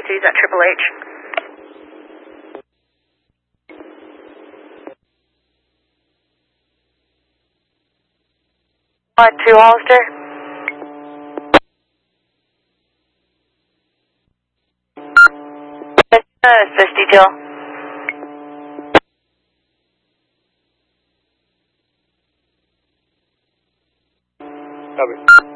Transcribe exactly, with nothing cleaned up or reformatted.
C's at Triple H. What, two Hollister? Uh, fifty Jill. Copy.